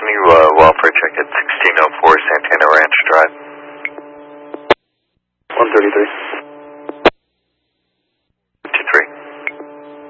Destiny, welfare check at 1604 Santana Ranch Drive. 133.